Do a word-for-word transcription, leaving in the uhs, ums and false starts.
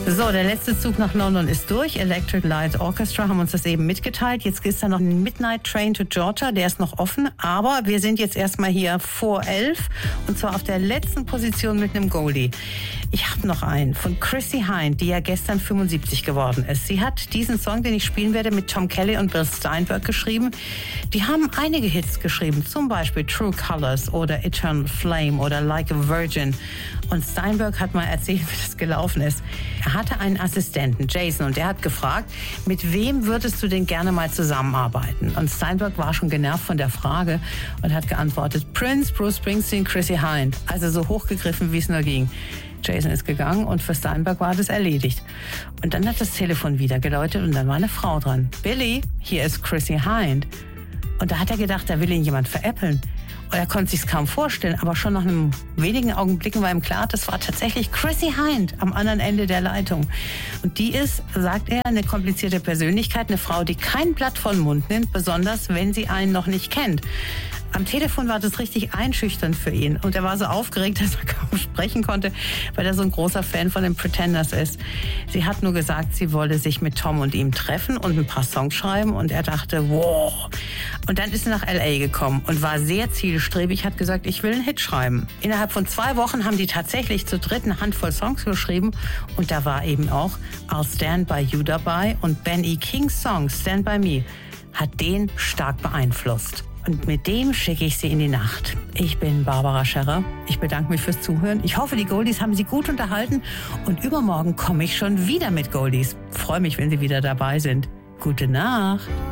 So, der letzte Zug nach London ist durch. Electric Light Orchestra haben uns das eben mitgeteilt. Jetzt ist da noch ein Midnight Train to Georgia, der ist noch offen. Aber wir sind jetzt erstmal hier vor elf und zwar auf der letzten Position mit einem Goldie. Ich habe noch einen von Chrissie Hynde, die ja gestern fünfundsiebzig geworden ist. Sie hat diesen Song, den ich spielen werde, mit Tom Kelly und Bill Steinberg geschrieben. Die haben einige Hits geschrieben, zum Beispiel True Colors oder Eternal Flame oder Like a Virgin. Und Steinberg hat mal erzählt, wie das gelaufen ist. Er hatte einen Assistenten, Jason, und der hat gefragt, mit wem würdest du denn gerne mal zusammenarbeiten? Und Steinberg war schon genervt von der Frage und hat geantwortet, Prince, Bruce Springsteen, Chrissie Hynde. Also so hochgegriffen, wie es nur ging. Jason ist gegangen und für Steinberg war das erledigt. Und dann hat das Telefon wieder geläutet und dann war eine Frau dran. Billy, hier ist Chrissie Hynde. Und da hat er gedacht, da will ihn jemand veräppeln. Und er konnte sich's kaum vorstellen, aber schon nach einem wenigen Augenblicken war ihm klar, das war tatsächlich Chrissie Hynde am anderen Ende der Leitung. Und die ist, sagt er, eine komplizierte Persönlichkeit, eine Frau, die kein Blatt vor den Mund nimmt, besonders wenn sie einen noch nicht kennt. Am Telefon war das richtig einschüchternd für ihn und er war so aufgeregt, dass er kaum sprechen konnte, weil er so ein großer Fan von den Pretenders ist. Sie hat nur gesagt, sie wolle sich mit Tom und ihm treffen und ein paar Songs schreiben und er dachte, wow. Und dann ist sie nach L A gekommen und war sehr zielstrebig, hat gesagt, ich will einen Hit schreiben. Innerhalb von zwei Wochen haben die tatsächlich zu dritt eine Handvoll Songs geschrieben und da war eben auch I'll Stand By You dabei und Ben E. Kings Song Stand By Me hat den stark beeinflusst. Und mit dem schicke ich Sie in die Nacht. Ich bin Barbara Scherrer. Ich bedanke mich fürs Zuhören. Ich hoffe, die Goldies haben Sie gut unterhalten. Und übermorgen komme ich schon wieder mit Goldies. Freue mich, wenn Sie wieder dabei sind. Gute Nacht.